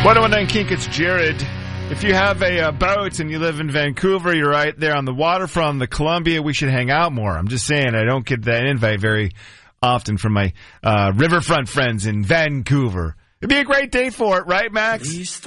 101.9 Kink, it's Jared. If you have a boat and you live in Vancouver, you're right there on the waterfront on the Columbia, we should hang out more. I'm just saying, I don't get that invite very often from my riverfront friends in Vancouver. It'd be a great day for it, right, Max?